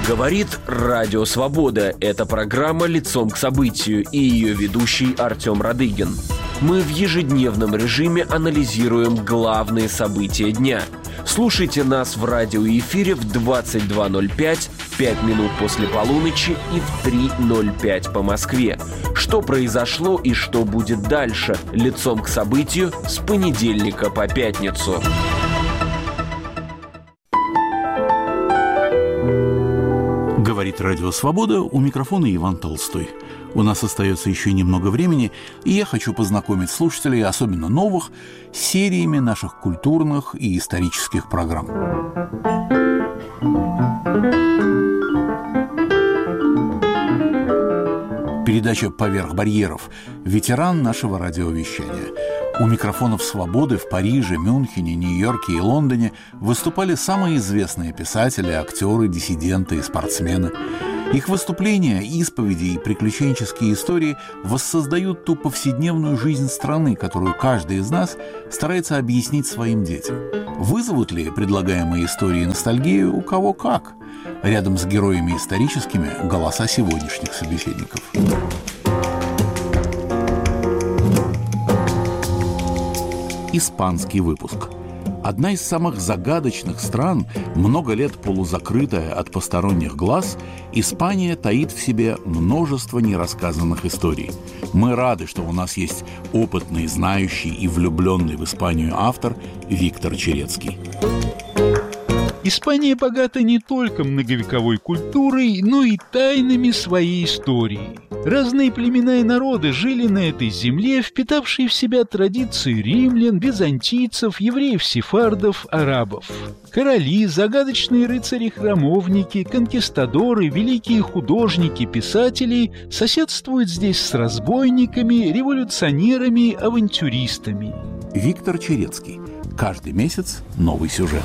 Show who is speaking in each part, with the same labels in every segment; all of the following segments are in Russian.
Speaker 1: Говорит Радио Свобода. Это программа «Лицом к событию» и ее ведущий Артем Радыгин. Мы в ежедневном режиме анализируем главные события дня. Слушайте нас в радиоэфире в 22:05, 5 минут после полуночи и в 3:05 по Москве. Что произошло и что будет дальше? «Лицом к событию» с понедельника по пятницу.
Speaker 2: Говорит Радио Свобода, у микрофона Иван Толстой. У нас остается еще немного времени, и я хочу познакомить слушателей, особенно новых, с сериями наших культурных и исторических программ. Передача «Поверх барьеров». Ветеран нашего радиовещания. У микрофонов «Свободы» в Париже, Мюнхене, Нью-Йорке и Лондоне выступали самые известные писатели, актеры, диссиденты и спортсмены. Их выступления, исповеди и приключенческие истории воссоздают ту повседневную жизнь страны, которую каждый из нас старается объяснить своим детям. Вызовут ли предлагаемые истории ностальгию у кого как? Рядом с героями историческими голоса сегодняшних собеседников. Испанский выпуск. Одна из самых загадочных стран, много лет полузакрытая от посторонних глаз, Испания таит в себе множество нерассказанных историй. Мы рады, что у нас есть опытный, знающий и влюбленный в Испанию автор Виктор Черецкий.
Speaker 3: Испания богата не только многовековой культурой, но и тайнами своей истории. Разные племена и народы жили на этой земле, впитавшие в себя традиции римлян, византийцев, евреев-сефардов, арабов. Короли, загадочные рыцари-храмовники, конкистадоры, великие художники, писатели соседствуют здесь с разбойниками, революционерами, авантюристами.
Speaker 2: Виктор Черецкий. Каждый месяц новый сюжет.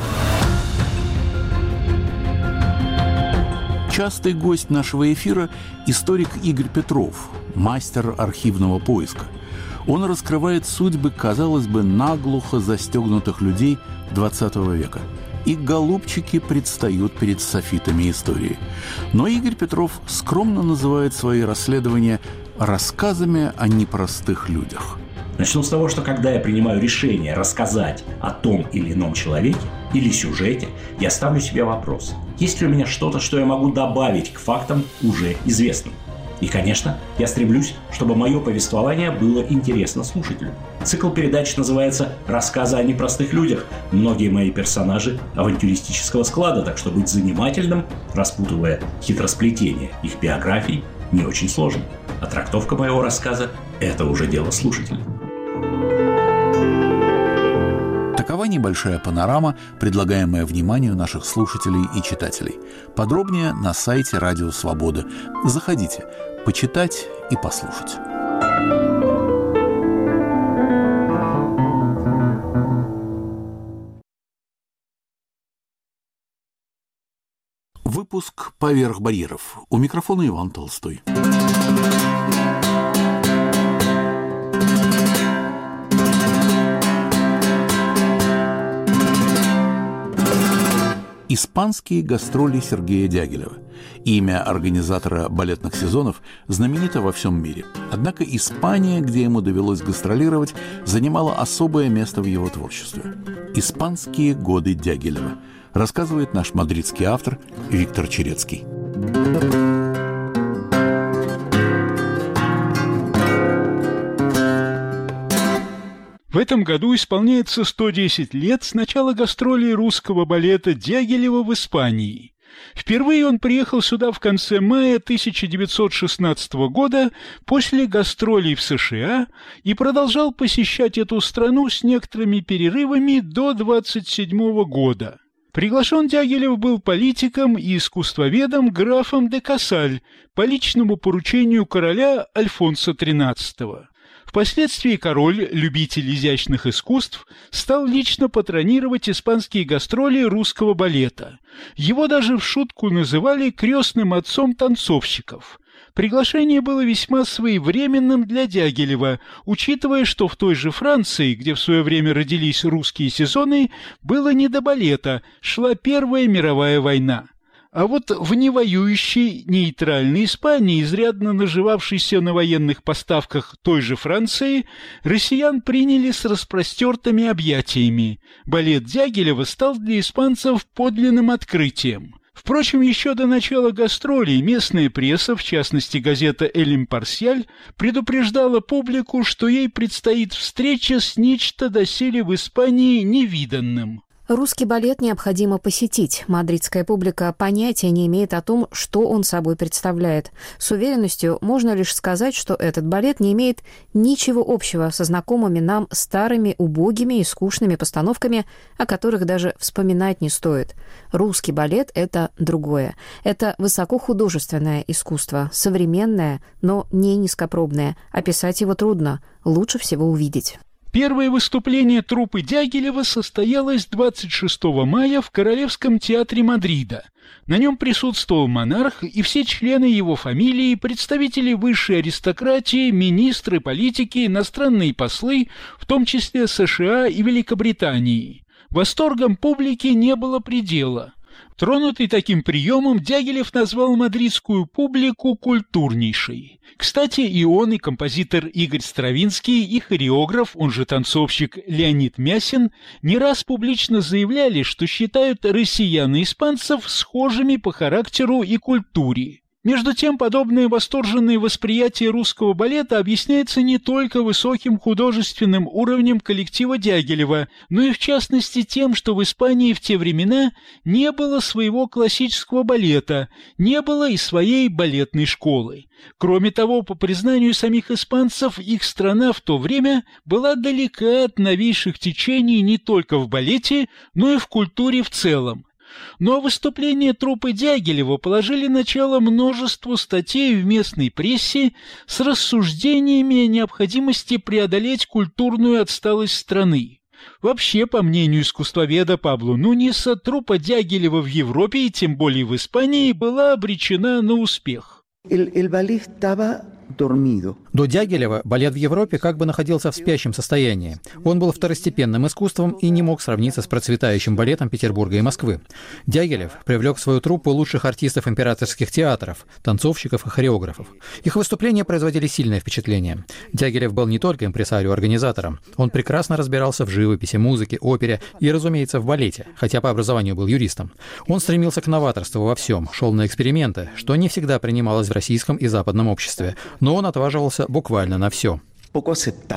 Speaker 2: Частый гость нашего эфира – историк Игорь Петров, мастер архивного поиска. Он раскрывает судьбы, казалось бы, наглухо застегнутых людей XX века. И голубчики предстают перед софитами истории. Но Игорь Петров скромно называет свои расследования рассказами о непростых людях.
Speaker 4: Начну с того, что когда я принимаю решение рассказать о том или ином человеке или сюжете, я ставлю себе вопрос: есть ли у меня что-то, что я могу добавить к фактам уже известным? И, конечно, я стремлюсь, чтобы мое повествование было интересно слушателю. Цикл передач называется «Рассказы о непростых людях». Многие мои персонажи авантюристического склада, так что быть занимательным, распутывая хитросплетения их биографий, не очень сложно. А трактовка моего рассказа – это уже дело слушателя.
Speaker 2: Такова небольшая панорама, предлагаемая вниманию наших слушателей и читателей. Подробнее на сайте Радио Свобода. Заходите, почитать и послушать. Выпуск «Поверх барьеров». У микрофона Иван Толстой. Испанские гастроли Сергея Дягилева. Имя организатора балетных сезонов знаменито во всем мире. Однако Испания, где ему довелось гастролировать, занимала особое место в его творчестве. «Испанские годы Дягилева», рассказывает наш мадридский автор Виктор Черецкий.
Speaker 3: В этом году исполняется 110 лет с начала гастролей русского балета Дягилева в Испании. Впервые он приехал сюда в конце мая 1916 года после гастролей в США и продолжал посещать эту страну с некоторыми перерывами до 1927 года. Приглашен Дягилев был политиком и искусствоведом графом де Кассаль по личному поручению короля Альфонса XIII. Впоследствии король, любитель изящных искусств, стал лично патронировать испанские гастроли русского балета. Его даже в шутку называли крестным отцом танцовщиков. Приглашение было весьма своевременным для Дягилева, учитывая, что в той же Франции, где в свое время родились русские сезоны, было не до балета, шла Первая мировая война. А вот в невоюющей, нейтральной Испании, изрядно наживавшейся на военных поставках той же Франции, россиян приняли с распростертыми объятиями. Балет Дягилева стал для испанцев подлинным открытием. Впрочем, еще до начала гастролей местная пресса, в частности газета «Эль Импарсиаль», предупреждала публику, что ей предстоит встреча с нечто доселе в Испании невиданным.
Speaker 5: Русский балет необходимо посетить. Мадридская публика понятия не имеет о том, что он собой представляет. С уверенностью можно лишь сказать, что этот балет не имеет ничего общего со знакомыми нам старыми, убогими и скучными постановками, о которых даже вспоминать не стоит. Русский балет — это другое. Это высокохудожественное искусство, современное, но не низкопробное. Описать его трудно, лучше всего увидеть.
Speaker 3: Первое выступление труппы Дягилева состоялось 26 мая в Королевском театре Мадрида. На нем присутствовал монарх и все члены его фамилии, представители высшей аристократии, министры, политики, иностранные послы, в том числе США и Великобритании. Восторгом публики не было предела. Тронутый таким приемом, Дягилев назвал мадридскую публику культурнейшей. Кстати, и он, и композитор Игорь Стравинский, и хореограф, он же танцовщик Леонид Мясин, не раз публично заявляли, что считают россиян и испанцев схожими по характеру и культуре. Между тем, подобное восторженное восприятие русского балета объясняется не только высоким художественным уровнем коллектива Дягилева, но и в частности тем, что в Испании в те времена не было своего классического балета, не было и своей балетной школы. Кроме того, по признанию самих испанцев, их страна в то время была далека от новейших течений не только в балете, но и в культуре в целом. Но выступления труппы Дягилева положили начало множеству статей в местной прессе с рассуждениями о необходимости преодолеть культурную отсталость страны. Вообще, по мнению искусствоведа Пабло Нуньеса, труппа Дягилева в Европе и тем более в Испании была обречена на успех.
Speaker 6: До Дягилева балет в Европе как бы находился в спящем состоянии. Он был второстепенным искусством и не мог сравниться с процветающим балетом Петербурга и Москвы. Дягилев привлек в свою труппу лучших артистов императорских театров, танцовщиков и хореографов. Их выступления производили сильное впечатление. Дягилев был не только импресарио-организатором. Он прекрасно разбирался в живописи, музыке, опере и, разумеется, в балете, хотя по образованию был юристом. Он стремился к новаторству во всем, шел на эксперименты, что не всегда принималось в российском и западном обществе. Но он отваживался буквально на все.
Speaker 3: Во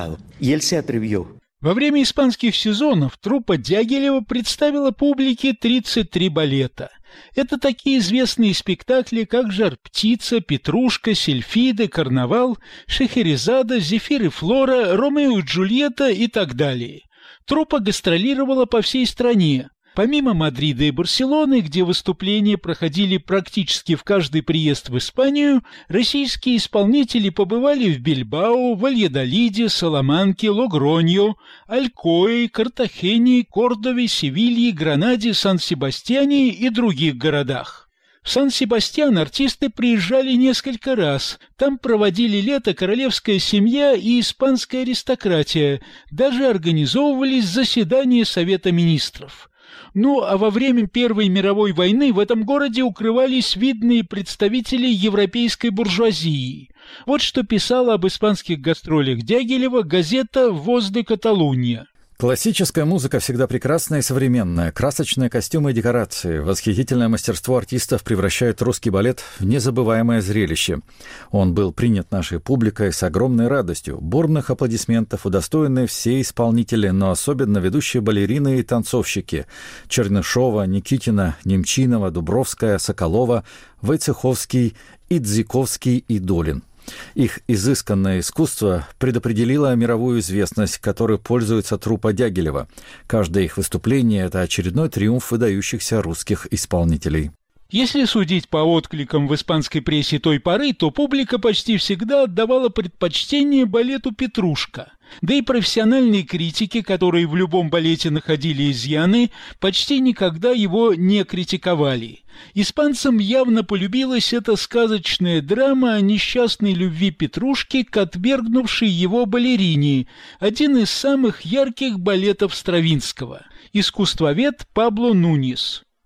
Speaker 3: время испанских сезонов труппа Дягилева представила публике 33 балета. Это такие известные спектакли, как «Жар-птица», «Петрушка», «Сильфида», «Карнавал», «Шехерезада», «Зефир и Флора», «Ромео и Джульетта» и так далее. Труппа гастролировала по всей стране. Помимо Мадрида и Барселоны, где выступления проходили практически в каждый приезд в Испанию, российские исполнители побывали в Бильбао, Вальядолиде, Саламанке, Логроньо, Алькое, Картахене, Кордове, Севилье, Гранаде, Сан-Себастьяне и других городах. В Сан-Себастьян артисты приезжали несколько раз. Там проводили лето королевская семья и испанская аристократия. Даже организовывались заседания Совета министров. Ну, а во время Первой мировой войны в этом городе укрывались видные представители европейской буржуазии. Вот что писала об испанских гастролях Дягилева газета «Воз де Каталунья».
Speaker 7: Классическая музыка всегда прекрасная и современная, красочные костюмы и декорации, восхитительное мастерство артистов превращают русский балет в незабываемое зрелище. Он был принят нашей публикой с огромной радостью, бурных аплодисментов удостоены все исполнители, но особенно ведущие балерины и танцовщики – Чернышова, Никитина, Немчинова, Дубровская, Соколова, Войцеховский, Идзиковский и Долин. Их изысканное искусство предопределило мировую известность, которой пользуется труппа Дягилева. Каждое их выступление – это очередной триумф выдающихся русских исполнителей.
Speaker 3: Если судить по откликам в испанской прессе той поры, то публика почти всегда отдавала предпочтение балету «Петрушка». Да и профессиональные критики, которые в любом балете находили изъяны, почти никогда его не критиковали. Испанцам явно полюбилась эта сказочная драма о несчастной любви Петрушки к отвергнувшей его балерине, один из самых ярких балетов Стравинского. Искусствовед Пабло Нуньес.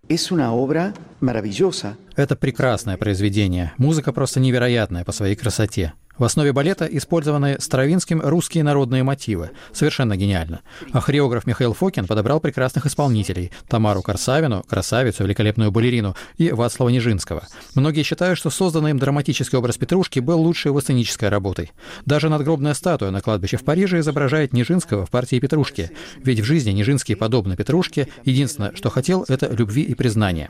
Speaker 6: Это прекрасное произведение. Музыка просто невероятная по своей красоте. В основе балета использованы Стравинским русские народные мотивы. Совершенно гениально. А хореограф Михаил Фокин подобрал прекрасных исполнителей. Тамару Корсавину, красавицу, великолепную балерину, и Вацлава Нижинского. Многие считают, что созданный им драматический образ Петрушки был лучшей его сценической работой. Даже надгробная статуя на кладбище в Париже изображает Нижинского в партии Петрушки. Ведь в жизни Нижинский, подобно Петрушке, единственное, что хотел, это любви и признания.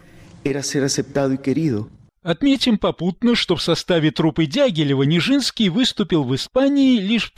Speaker 3: Отметим попутно, что в составе труппы Дягилева Нижинский выступил в Испании лишь в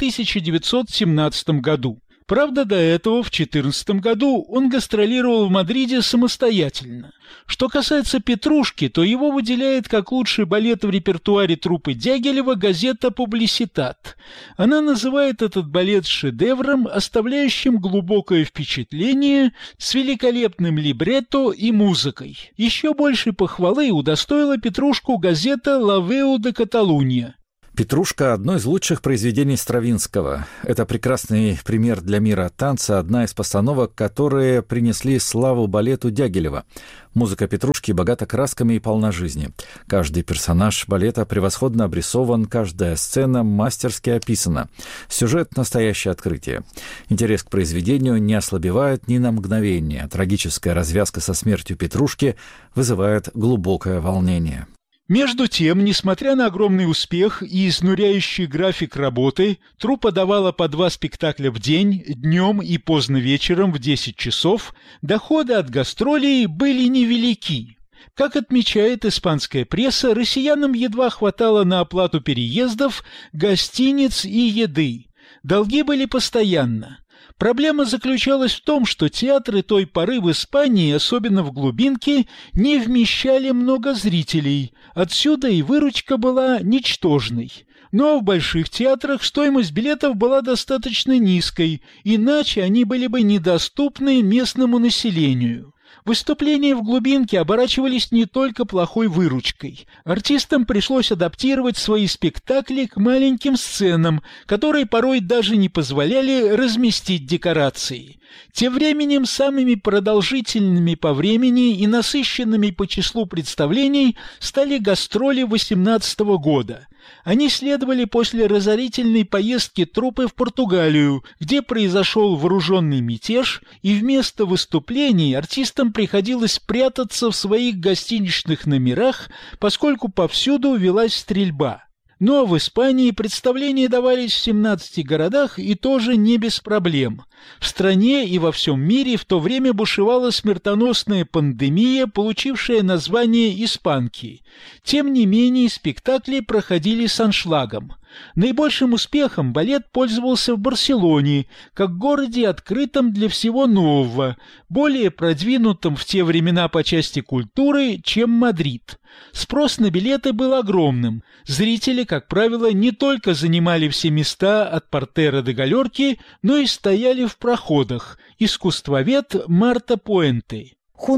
Speaker 3: 1917 году. Правда, до этого, в 2014 году, он гастролировал в Мадриде самостоятельно. Что касается «Петрушки», то его выделяет как лучший балет в репертуаре труппы Дягилева газета «Публиситат». Она называет этот балет шедевром, оставляющим глубокое впечатление, с великолепным либретто и музыкой. Еще большей похвалы удостоила «Петрушку» газета «La Veu de Catalunya».
Speaker 7: «Петрушка» — одно из лучших произведений Стравинского. Это прекрасный пример для мира танца, одна из постановок, которые принесли славу балету Дягилева. Музыка «Петрушки» богата красками и полна жизни. Каждый персонаж балета превосходно обрисован, каждая сцена мастерски описана. Сюжет — настоящее открытие. Интерес к произведению не ослабевает ни на мгновение. Трагическая развязка со смертью Петрушки вызывает глубокое волнение.
Speaker 3: Между тем, несмотря на огромный успех и изнуряющий график работы, труппа давала по 2 спектакля в день, днем и поздно вечером в 10 часов, доходы от гастролей были невелики. Как отмечает испанская пресса, россиянам едва хватало на оплату переездов, гостиниц и еды. Долги были постоянно. Проблема заключалась в том, что театры той поры в Испании, особенно в глубинке, не вмещали много зрителей, отсюда и выручка была ничтожной. Но в больших театрах стоимость билетов была достаточно низкой, иначе они были бы недоступны местному населению. Выступления в глубинке оборачивались не только плохой выручкой. Артистам пришлось адаптировать свои спектакли к маленьким сценам, которые порой даже не позволяли разместить декорации. Тем временем самыми продолжительными по времени и насыщенными по числу представлений стали гастроли 18 года. Они следовали после разорительной поездки труппы в Португалию, где произошел вооруженный мятеж, и вместо выступлений артистам приходилось прятаться в своих гостиничных номерах, поскольку повсюду велась стрельба. Но в Испании представления давались в 17 городах и тоже не без проблем. В стране и во всем мире в то время бушевала смертоносная пандемия, получившая название «Испанки». Тем не менее, спектакли проходили с аншлагом. Наибольшим успехом балет пользовался в Барселоне, как городе, открытом для всего нового, более продвинутом в те времена по части культуры, чем Мадрид. Спрос на билеты был огромным. Зрители, как правило, не только занимали все места от портера до галерки, но и стояли в проходах. Искусствовед Марта Пуэнте.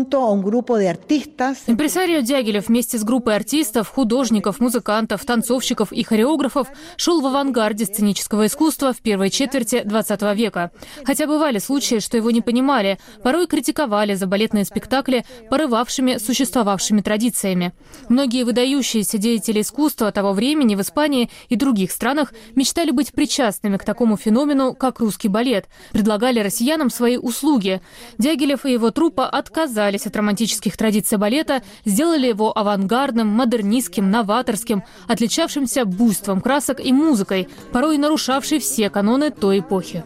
Speaker 8: Импресарио Дягилев вместе с группой артистов, художников, музыкантов, танцовщиков и хореографов шел в авангарде сценического искусства в первой четверти XX века. Хотя бывали случаи, что его не понимали, порой критиковали за балетные спектакли, порывавшими существовавшими традициями. Многие выдающиеся деятели искусства того времени в Испании и других странах мечтали быть причастными к такому феномену, как русский балет, предлагали россиянам свои услуги. Дягилев и его труппа отказались от романтических традиций балета, сделали его авангардным, модернистским, новаторским, отличавшимся буйством красок и музыкой, порой нарушавшей все каноны той эпохи.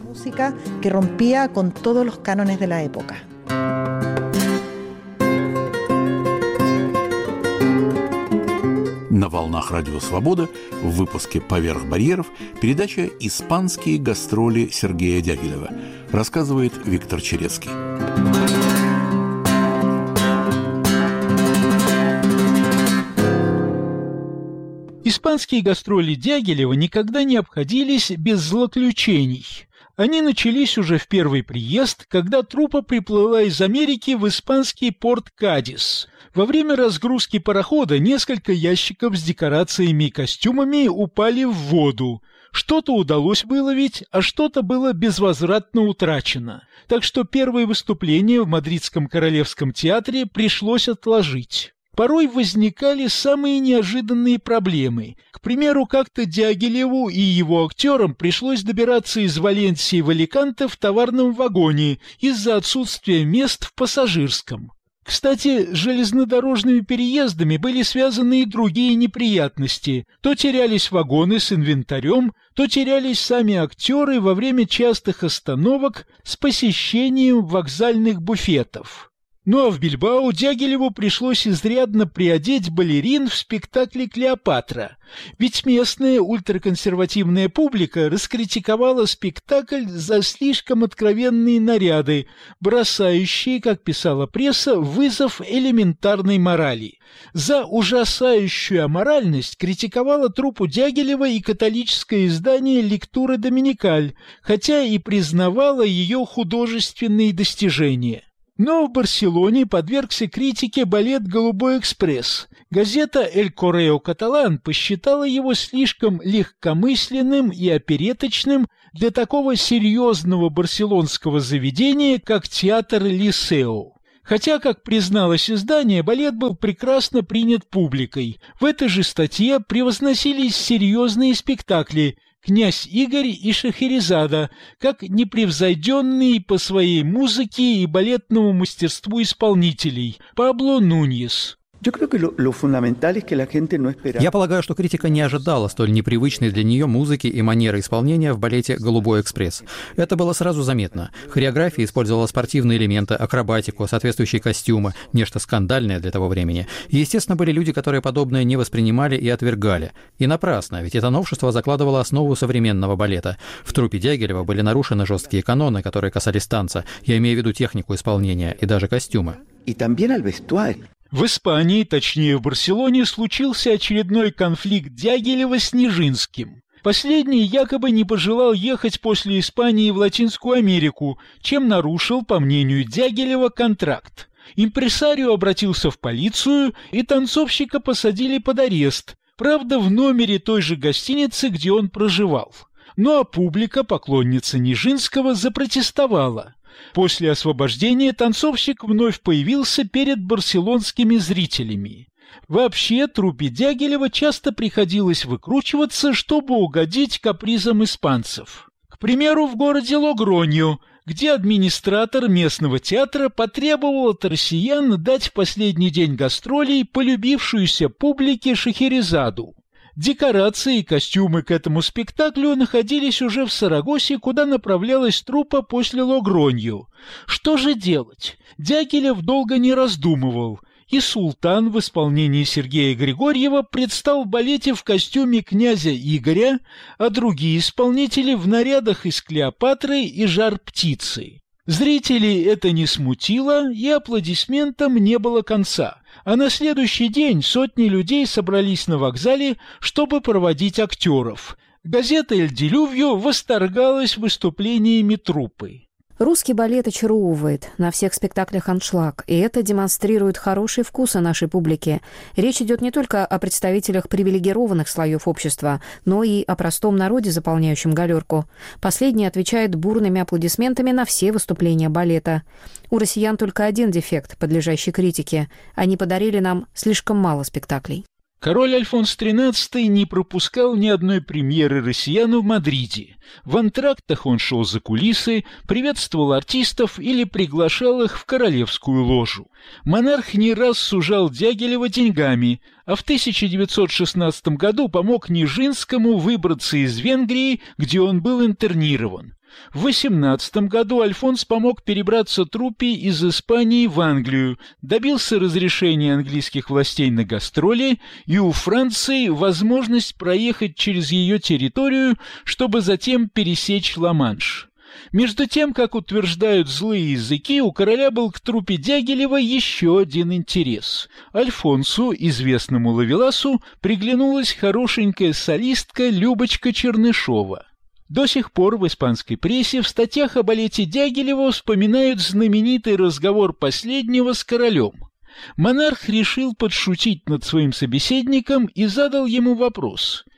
Speaker 2: На волнах Радио Свобода в выпуске «Поверх барьеров» передача «Испанские гастроли» Сергея Дягилева. Рассказывает Виктор Черецкий.
Speaker 3: Испанские гастроли Дягилева никогда не обходились без злоключений. Они начались уже в первый приезд, когда труппа приплыла из Америки в испанский порт Кадис. Во время разгрузки парохода несколько ящиков с декорациями и костюмами упали в воду. Что-то удалось выловить, а что-то было безвозвратно утрачено. Так что первое выступление в Мадридском Королевском театре пришлось отложить. Порой возникали самые неожиданные проблемы. К примеру, как-то Дягилеву и его актерам пришлось добираться из Валенсии в Аликанте в товарном вагоне из-за отсутствия мест в пассажирском. Кстати, с железнодорожными переездами были связаны и другие неприятности. То терялись вагоны с инвентарем, то терялись сами актеры во время частых остановок с посещением вокзальных буфетов. Ну а в Бильбао Дягилеву пришлось изрядно приодеть балерин в спектакле «Клеопатра», ведь местная ультраконсервативная публика раскритиковала спектакль за слишком откровенные наряды, бросающие, как писала пресса, вызов элементарной морали. За ужасающую аморальность критиковала труппу Дягилева и католическое издание «Лектура Доминикаль», хотя и признавала ее художественные достижения. Но в Барселоне подвергся критике балет «Голубой экспресс». Газета «Эль Коррео Каталан» посчитала его слишком легкомысленным и опереточным для такого серьезного барселонского заведения, как театр Лисео. Хотя, как призналось издание, балет был прекрасно принят публикой. В этой же статье превозносились серьезные спектакли «Князь Игорь» и «Шахерезада», как непревзойденные по своей музыке и балетному мастерству исполнителей Пабло Нуньес.
Speaker 6: Я полагаю, что критика не ожидала столь непривычной для нее музыки и манеры исполнения в балете «Голубой экспресс». Это было сразу заметно. Хореография использовала спортивные элементы, акробатику, соответствующие костюмы, нечто скандальное для того времени. И, естественно, были люди, которые подобное не воспринимали и отвергали. И напрасно, ведь это новшество закладывало основу современного балета. В труппе Дягилева были нарушены жесткие каноны, которые касались танца, я имею в виду технику исполнения и даже костюмы.
Speaker 3: В Испании, точнее в Барселоне, случился очередной конфликт Дягилева с Нижинским. Последний якобы не пожелал ехать после Испании в Латинскую Америку, чем нарушил, по мнению Дягилева, контракт. Импресарио обратился в полицию, и танцовщика посадили под арест, правда, в номере той же гостиницы, где он проживал. Ну а публика, поклонница Нижинского, запротестовала. После освобождения танцовщик вновь появился перед барселонскими зрителями. Вообще, труппе Дягилева часто приходилось выкручиваться, чтобы угодить капризам испанцев. К примеру, в городе Логроньо, где администратор местного театра потребовал от россиян дать в последний день гастролей полюбившуюся публике Шахерезаду. Декорации и костюмы к этому спектаклю находились уже в Сарагосе, куда направлялась труппа после Логроньо. Что же делать? Дягилев долго не раздумывал, и «Султан» в исполнении Сергея Григорьева предстал в балете в костюме князя Игоря, а другие исполнители в нарядах из «Клеопатры» и «Жар-птицы». Зрителей это не смутило, и аплодисментам не было конца. А на следующий день сотни людей собрались на вокзале, чтобы проводить актеров. Газета «Эль Дилювьо» восторгалась выступлениями труппы.
Speaker 5: Русский балет очаровывает, на всех спектаклях аншлаг, и это демонстрирует хорошие вкусы нашей публики. Речь идет не только о представителях привилегированных слоев общества, но и о простом народе, заполняющем галерку. Последний отвечает бурными аплодисментами на все выступления балета. У россиян только один дефект, подлежащий критике. Они подарили нам слишком мало спектаклей.
Speaker 3: Король Альфонс XIII не пропускал ни одной премьеры россиян в Мадриде. В антрактах он шел за кулисы, приветствовал артистов или приглашал их в королевскую ложу. Монарх не раз сужал Дягилева деньгами, а в 1916 году помог Нижинскому выбраться из Венгрии, где он был интернирован. В 18 году Альфонс помог перебраться труппе из Испании в Англию, добился разрешения английских властей на гастроли и у Франции возможность проехать через ее территорию, чтобы затем пересечь Ла-Манш. Между тем, как утверждают злые языки, у короля был к труппе Дягилева еще один интерес. Альфонсу, известному ловеласу, приглянулась хорошенькая солистка Любочка Чернышова. До сих пор в испанской прессе в статьях о балете Дягилева вспоминают знаменитый разговор последнего с королем. Монарх решил подшутить над своим собеседником и задал ему вопрос: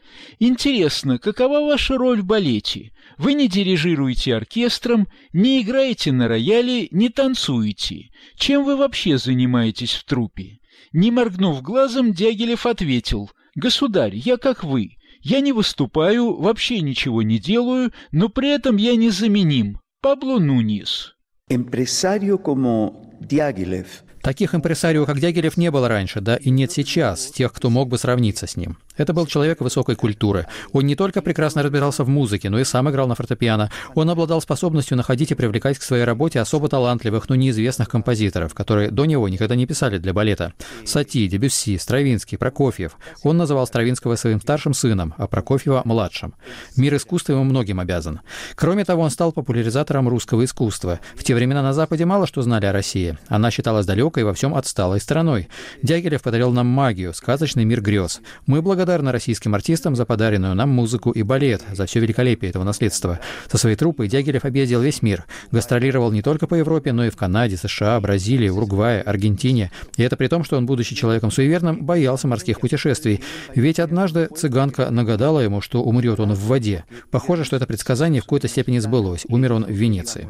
Speaker 3: Интересно, какова ваша роль в балете? Вы не дирижируете оркестром, не играете на рояле, не танцуете. Чем вы вообще занимаетесь в труппе?» Не моргнув глазом, Дягилев ответил: «Государь, я как вы. Я не выступаю, вообще ничего не делаю, но при этом я незаменим. Пабло Нуньес».
Speaker 9: Empresario como Diaghilev.
Speaker 6: Таких импресарио, как Дягилев, не было раньше, да и нет сейчас тех, кто мог бы сравниться с ним. Это был человек высокой культуры. Он не только прекрасно разбирался в музыке, но и сам играл на фортепиано. Он обладал способностью находить и привлекать к своей работе особо талантливых, но неизвестных композиторов, которые до него никогда не писали для балета. Сати, Дебюсси, Стравинский, Прокофьев. Он называл Стравинского своим старшим сыном, а Прокофьева — младшим. Мир искусства ему многим обязан. Кроме того, он стал популяризатором русского искусства. В те времена на Западе мало что знали о России. Она считалась далекой и во всем отсталой страной. Дягилев подарил нам магию, сказочный мир грез. Мы благодарны российским артистам за подаренную нам музыку и балет, за все великолепие этого наследства. Со своей труппой Дягилев объездил весь мир. Гастролировал не только по Европе, но и в Канаде, США, Бразилии, Уругвае, Аргентине. И это при том, что он, будучи человеком суеверным, боялся морских путешествий. Ведь однажды цыганка нагадала ему, что умрет он в воде. Похоже, что это предсказание в какой-то степени сбылось. Умер он в Венеции.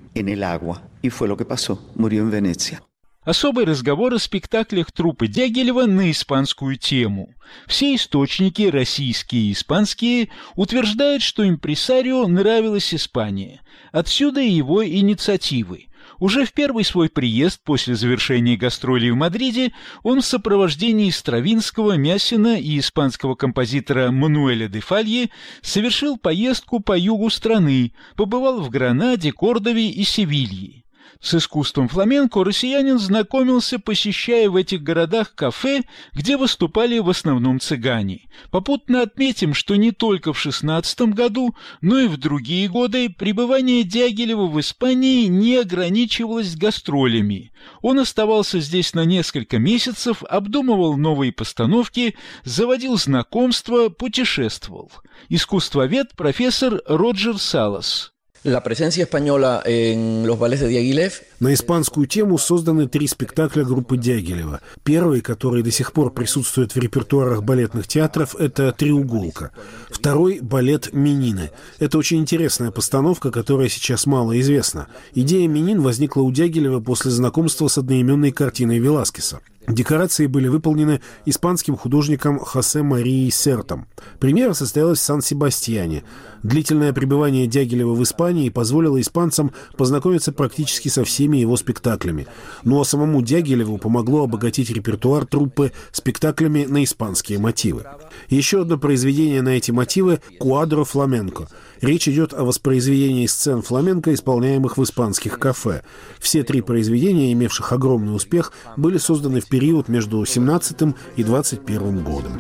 Speaker 3: Особый разговор о спектаклях труппы Дягилева на испанскую тему. Все источники, российские и испанские, утверждают, что импресарио нравилась Испания. Отсюда и его инициативы. Уже в первый свой приезд после завершения гастролей в Мадриде он в сопровождении Стравинского, Мясина и испанского композитора Мануэля де Фалье совершил поездку по югу страны, побывал в Гранаде, Кордове и Севилье. С искусством фламенко россиянин знакомился, посещая в этих городах кафе, где выступали в основном цыгане. Попутно отметим, что не только в 16 году, но и в другие годы пребывание Дягилева в Испании не ограничивалось гастролями. Он оставался здесь на несколько месяцев, обдумывал новые постановки, заводил знакомства, путешествовал. Искусствовед профессор Роджер Салас.
Speaker 10: La presencia española en los ballets de Diaghilev.
Speaker 11: На испанскую тему созданы 3 спектакля группы Дягилева. Первый, который до сих пор присутствует в репертуарах балетных театров, это «Треуголка». Второй — балет «Менины». Это очень интересная постановка, которая сейчас мало известна. Идея «Менин» возникла у Дягилева после знакомства с одноименной картиной Веласкеса. Декорации были выполнены испанским художником Хосе Марией Сертом. Премьера состоялась в Сан-Себастьяне. Длительное пребывание Дягилева в Испании позволило испанцам познакомиться практически со всеми его спектаклями. Ну а самому Дягилеву помогло обогатить репертуар труппы спектаклями на испанские мотивы. Еще одно произведение на эти мотивы — «Куадро фламенко». Речь идет о воспроизведении сцен фламенко, исполняемых в испанских кафе. Все 3 произведения, имевших огромный успех, были созданы в период между 17 и 21 годом.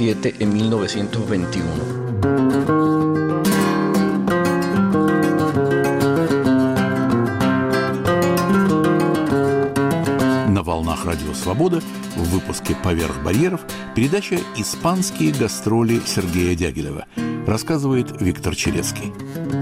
Speaker 2: На волнах Радио Свобода в выпуске «Поверх барьеров» передача «Испанские гастроли» Сергея Дягилева. Рассказывает Виктор Черецкий.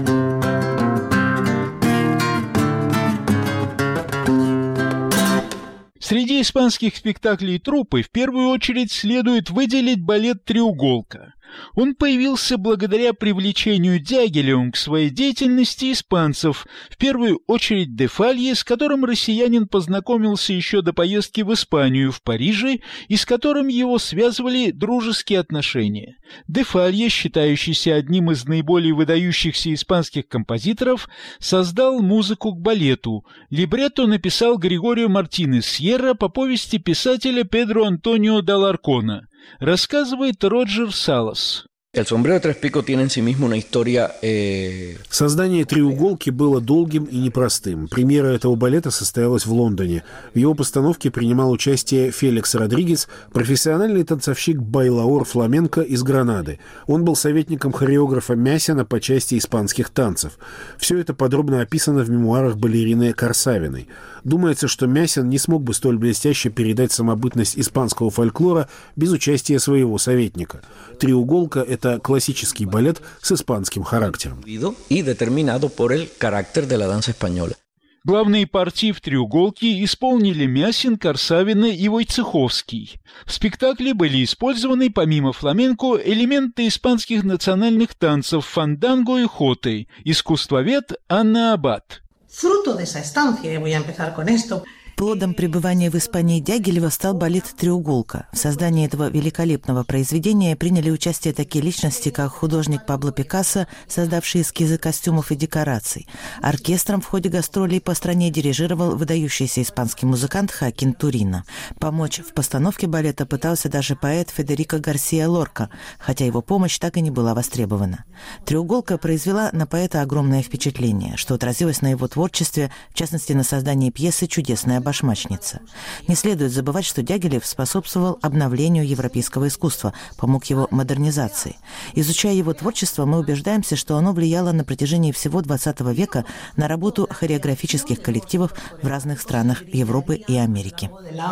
Speaker 3: Среди испанских спектаклей труппы в первую очередь следует выделить балет «Треуголка». Он появился благодаря привлечению Дягилевым к своей деятельности испанцев, в первую очередь де Фалье, с которым россиянин познакомился еще до поездки в Испанию, в Париже, и с которым его связывали дружеские отношения. Де Фалье, считающийся одним из наиболее выдающихся испанских композиторов, создал музыку к балету. Либретто написал Григорио Мартинес Сьерра по повести писателя Педро Антонио де Аларкона. Рассказывает Роджер Салас.
Speaker 11: Создание «Треуголки» было долгим и непростым. Премьера этого балета состоялась в Лондоне. В его постановке принимал участие Феликс Родригес, профессиональный танцовщик байлаор фламенко из Гранады. Он был советником хореографа Мясина по части испанских танцев. Все это подробно описано в мемуарах балерины Корсавиной. Думается, что Мясин не смог бы столь блестяще передать самобытность испанского фольклора без участия своего советника. «Треуголка» — это классический балет с испанским характером.
Speaker 3: Главные партии в «Треуголке» исполнили Мясин, Корсавина и Войцеховский. В спектакле были использованы, помимо фламенко, элементы испанских национальных танцев фанданго и хоты, искусствовед Анна Аббат.
Speaker 12: Плодом пребывания в Испании Дягилева стал балет «Треуголка». В создании этого великолепного произведения приняли участие такие личности, как художник Пабло Пикассо, создавший эскизы костюмов и декораций. Оркестром в ходе гастролей по стране дирижировал выдающийся испанский музыкант Хоакин Турино. Помочь в постановке балета пытался даже поэт Федерико Гарсия Лорка, хотя его помощь так и не была востребована. «Треуголка» произвела на поэта огромное впечатление, что отразилось на его творчестве, в частности на создании пьесы «Чудесная башмачница». Не следует забывать, что Дягилев способствовал обновлению европейского искусства, помог его модернизации. Изучая его творчество, мы убеждаемся, что оно влияло на протяжении всего XX века на работу хореографических коллективов в разных странах Европы и Америки.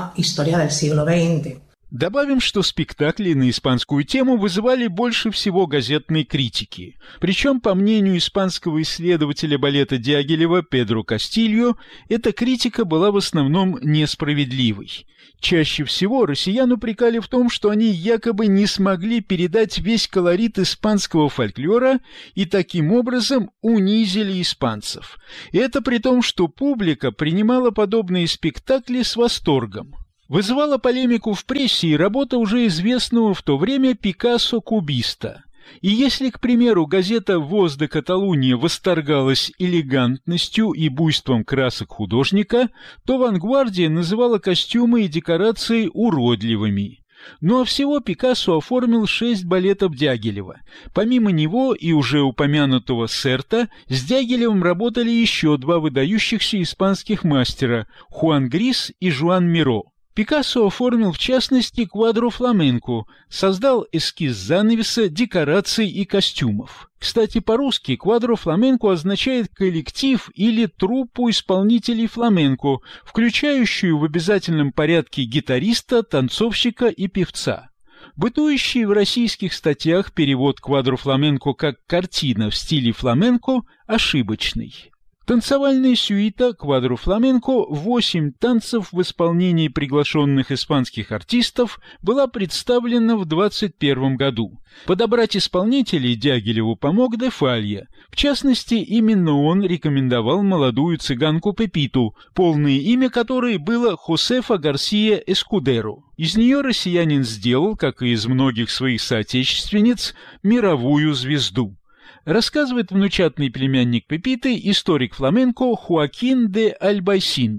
Speaker 3: Добавим, что спектакли на испанскую тему вызывали больше всего газетной критики. Причем, по мнению испанского исследователя балета Дягилева Педро Кастильо, эта критика была в основном несправедливой. Чаще всего россиян упрекали в том, что они якобы не смогли передать весь колорит испанского фольклора и таким образом унизили испанцев. И это при том, что публика принимала подобные спектакли с восторгом. Вызывала полемику в прессе и работа уже известного в то время Пикассо-кубиста. И если, к примеру, газета «Воз де Каталуния» восторгалась элегантностью и буйством красок художника, то «Вангвардия» называла костюмы и декорации уродливыми. Ну а всего Пикассо оформил 6 балетов Дягилева. Помимо него и уже упомянутого Серта, с Дягилевым работали еще 2 выдающихся испанских мастера – Хуан Грис и Жуан Миро. Пикассо оформил, в частности, квадро фламенко, создал эскиз занавеса, декораций и костюмов. Кстати, по-русски квадро фламенко означает коллектив или труппу исполнителей фламенко, включающую в обязательном порядке гитариста, танцовщика и певца. Бытующий в российских статьях перевод квадро фламенко как «картина в стиле фламенко» ошибочный. Танцевальная сюита «Квадро фламенко» 8 танцев в исполнении приглашенных испанских артистов была представлена в 2021 году. Подобрать исполнителей Дягилеву помог де Фалья. В частности, именно он рекомендовал молодую цыганку Пепиту, полное имя которой было Хосефа Гарсия Эскудеро. Из нее россиянин сделал, как и из многих своих соотечественниц, мировую звезду. Рассказывает внучатный племянник Пепиты, историк фламенко Хоакин де Альбайсин.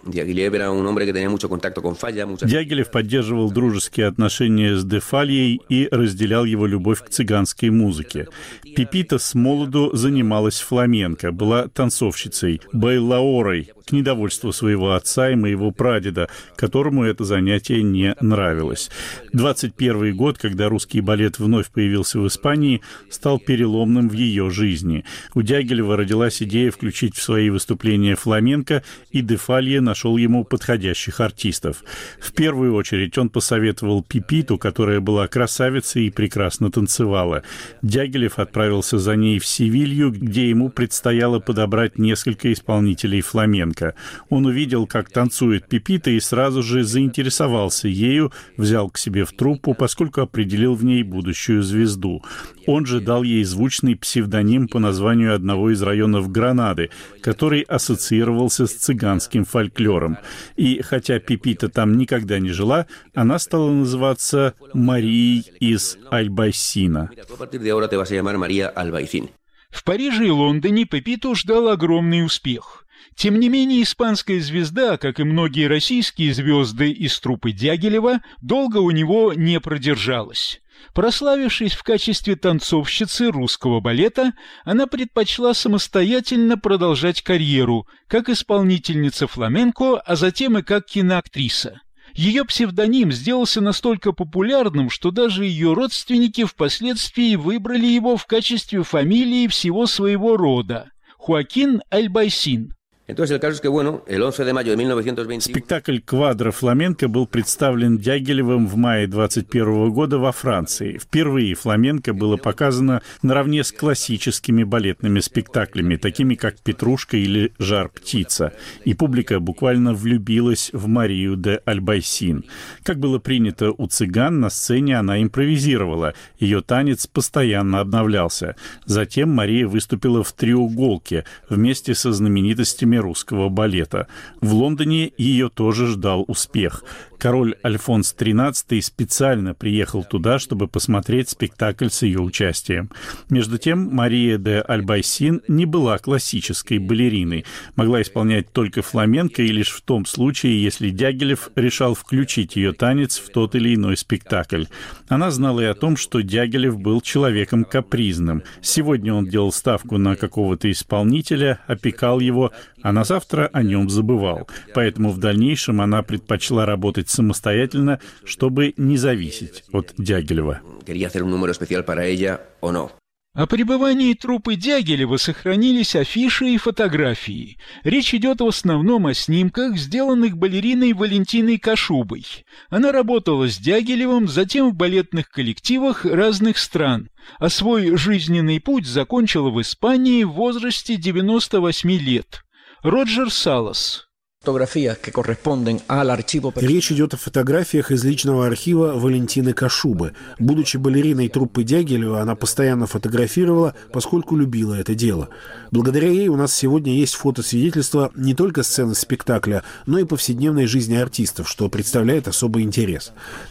Speaker 13: Дягилев поддерживал дружеские отношения с де Фальей и разделял его любовь к цыганской музыке. Пепита с молоду занималась фламенко, была танцовщицей, байлаорой, к недовольству своего отца и моего прадеда, которому это занятие не нравилось. 21 год, когда русский балет вновь появился в Испании, стал переломным в ее жизни. У Дягилева родилась идея включить в свои выступления фламенко, и де Фалье нашел ему подходящих артистов. В первую очередь он посоветовал Пепиту, которая была красавицей и прекрасно танцевала. Дягилев отправился за ней в Севилью, где ему предстояло подобрать несколько исполнителей фламенко. Он увидел, как танцует Пепита, и сразу же заинтересовался ею, взял к себе в труппу, поскольку определил в ней будущую звезду. Он же дал ей звучный псевдоним по названию одного из районов Гранады, который ассоциировался с цыганским фольклором. И хотя Пепита там никогда не жила, она стала называться Марией из Альбайсина.
Speaker 3: В Париже и Лондоне Пепиту ждал огромный успех. Тем не менее, испанская звезда, как и многие российские звезды из труппы Дягилева, долго у него не продержалась. Прославившись в качестве танцовщицы русского балета, она предпочла самостоятельно продолжать карьеру, как исполнительница фламенко, а затем и как киноактриса. Ее псевдоним сделался настолько популярным, что даже ее родственники впоследствии выбрали его в качестве фамилии всего своего рода – Хоакин Альбайсин.
Speaker 13: Спектакль «Квадро фламенко» был представлен Дягилевым в мае 21 года во Франции. Впервые фламенко было показано наравне с классическими балетными спектаклями, такими как «Петрушка» или «Жар-птица». И публика буквально влюбилась в Марию де Альбайсин. Как было принято у цыган, на сцене она импровизировала. Ее танец постоянно обновлялся. Затем Мария выступила в «Треуголке» вместе со знаменитостями русского балета. В Лондоне ее тоже ждал успех. Король Альфонс XIII специально приехал туда, чтобы посмотреть спектакль с ее участием. Между тем, Мария де Альбайсин не была классической балериной, могла исполнять только фламенко и лишь в том случае, если Дягилев решал включить ее танец в тот или иной спектакль. Она знала и о том, что Дягилев был человеком капризным. Сегодня он делал ставку на какого-то исполнителя, опекал его, а на завтра о нем забывал. Поэтому в дальнейшем она предпочла работать самостоятельно, чтобы не зависеть от Дягилева.
Speaker 3: О пребывании труппы Дягилева сохранились афиши и фотографии. Речь идет в основном о снимках, сделанных балериной Валентиной Кашубой. Она работала с Дягилевым, затем в балетных коллективах разных стран, а свой жизненный путь закончила в Испании в возрасте 98 лет. Роджер Салас.
Speaker 11: Речь идет о фотографиях из личного архива Валентины Кашубы. Будучи балериной труппы Дягилева, она постоянно фотографировала, поскольку любила это дело. Благодаря ей у нас сегодня есть фотосвидетельства не только сцены спектакля, но и повседневной жизни артистов, что представляет особый интерес.